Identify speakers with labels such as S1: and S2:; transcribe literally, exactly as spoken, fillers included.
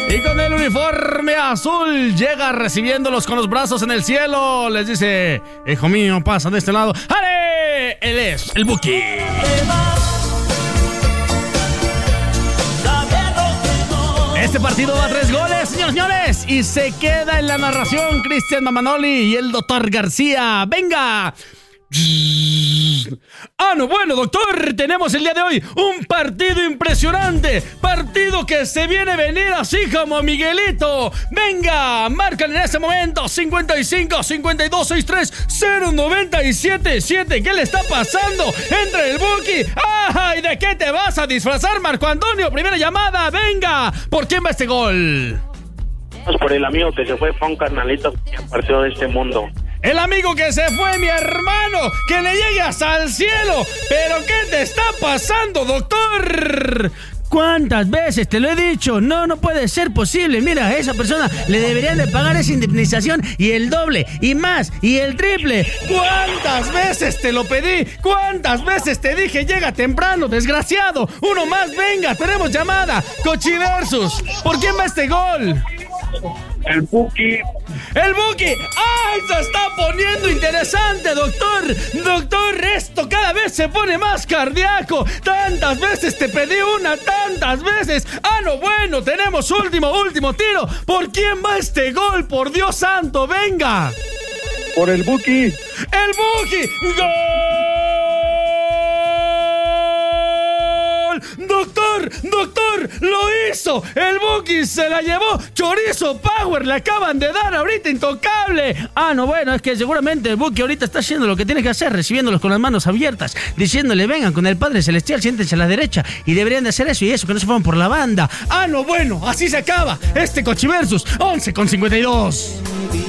S1: Y con el uniforme azul llega recibiéndolos con los brazos en el cielo. Les dice: hijo mío, pasa de este lado. ¡Ale! Él es el Buki. Este partido va a tres goles, señores, señores. Y se queda en la narración Cristian Mamanoli y el doctor García. ¡Venga! Ah, no, bueno, doctor, tenemos el día de hoy un partido impresionante. Partido que se viene a venir así como Miguelito. Venga, marcan en este momento cincuenta y cinco, cincuenta y dos, sesenta y tres, cero, noventa y siete, siete. ¿Qué le está pasando? Entra el Buki. ¡Ay! ¿De qué te vas a disfrazar, Marco Antonio? Primera llamada, venga. ¿Por quién va este gol?
S2: Por el amigo que se fue, fue un carnalito que partió de este mundo.
S1: El amigo que se fue, mi hermano, que le llegue hasta el cielo. ¿Pero qué te está pasando, doctor? ¿Cuántas veces te lo he dicho? No, no puede ser posible. Mira, a esa persona le deberían de pagar esa indemnización y el doble, y más, y el triple. ¿Cuántas veces te lo pedí? ¿Cuántas veces te dije llega temprano, desgraciado? Uno más, venga, tenemos llamada. Cochi Versus. ¿Por quién va este gol?
S2: El Buki.
S1: ¡El Buki! ¡Ay! Se está poniendo interesante, doctor. Doctor, esto cada vez se pone más cardíaco. Tantas veces te pedí una, tantas veces. Ah, no, bueno, tenemos último, último tiro. ¿Por quién va este gol? Por Dios santo, venga.
S2: Por el Buki.
S1: ¡El Buki! ¡Gol! ¡Doctor! ¡Doctor! ¡Lo hizo! ¡El Buki se la llevó! ¡Chorizo Power! ¡Le acaban de dar ahorita intocable! Ah, no, bueno, es que seguramente el Buki ahorita está haciendo lo que tiene que hacer, recibiéndolos con las manos abiertas, diciéndole: vengan con el Padre Celestial, siéntense a la derecha. Y deberían de hacer eso, y eso, que no se fueron por la banda. Ah, no, bueno, así se acaba este Cochi Versus once con cincuenta y dos.